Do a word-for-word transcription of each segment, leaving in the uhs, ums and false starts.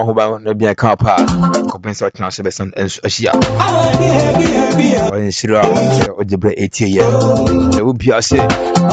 Oba no be a car park. Compensate now se besan Asia. When Shira or the break eighty years. There will be a say.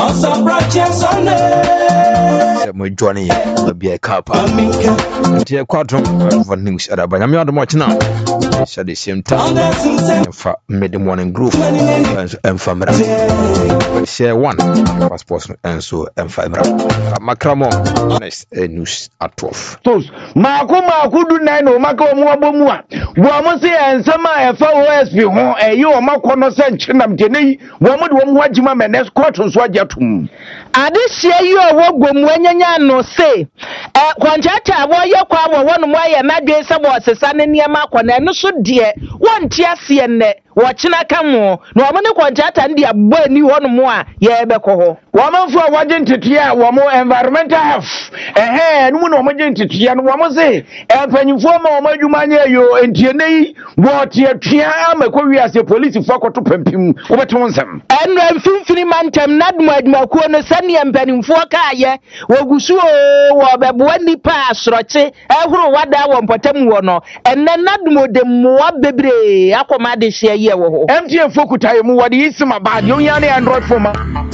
My Johnny will be a car park. Dear quadrum for news at about I'm not much now. At the same time, for mid morning group and family. Share one passport and so and five. Macramo next news at twelve. Makuma kudu nine mako muabomua. Wamose and sama F O S P hon e yo makono senchinam tene wamudu wamwajima menes kwatun swajatum. Adishie you a wogom wanyanya no say eh kwanchata aboye kwa wo wono moye madwe se bo sesane niema kwana no so de wonte ase ne wo china kamo no amane kwanchata ndi abbo ani wono mo a ye beko ho wamanfo waje ntetia wo mo environmental health eh no no mo je ntetia no wo mo say empanyimfo ma wo madwuma nya yo entienei wo tie tua amakowi ase police fokoto pampim wo beto nsem enra mfimfini mantem nadmo admakuo no sane empanimfo kaaye wogusu wo beboa nipa asroche ehuru wada wo mpotam wo no enne nadmo de moa bebre akoma de hye ye wo ho M T N fokutaye mu wade isima bad yo yan Android phone.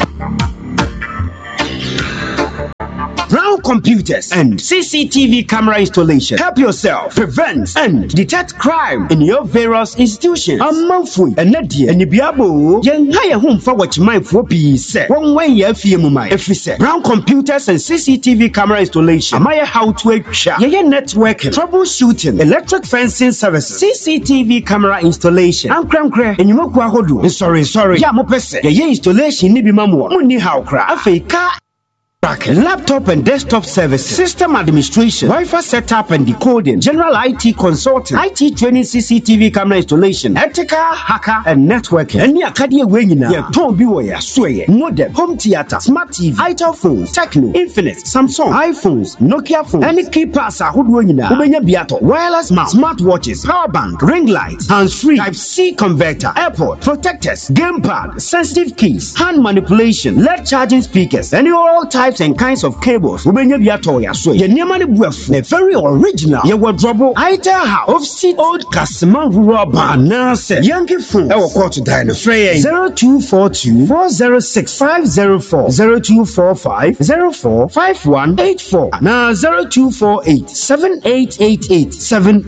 Brown Computers and C C T V camera installation. Help yourself prevent and detect crime in your various institutions. Amanfui enadie enibiabo yen hire home for watch my for P say one way ye fie mu mai efise Brown Computers and C C T V camera installation. Amaya how to atwa ye networking, troubleshooting, electric fencing services, C C T V camera installation. Ankramkre enyumaku ahodo. Sorry sorry ya mo pese ye installation ni bi mamo munni how kra afeka laptop and desktop services, system administration, Wi-Fi setup and decoding, general I T consulting, I T training, C C T V camera installation, ethical, hacker, and networking. Any academy wingina, ya ton biwaya, sway, modem, home theater, smart T V, itel phones, Techno, Infinite, Samsung, iPhones, Nokia phones, any key passer, hood wingina, ubenya biato, wireless mouse, smart watches, power bank, ring lights, hands-free, Type C converter, airport, protectors, gamepad, sensitive keys, hand manipulation, L E D charging speakers, any all types and kinds of cables. Ubenya biato ya so. Ye niamani buefu. Ne very original. Ye wardrobe. Itel house. Offseat old customer rubber. Nase. Yankee phone. Ewa call to dine. Frey. zero two four two four zero six five zero four. zero two four five zero four five one eight four. Na zero two four eight seven eight eight eight seven.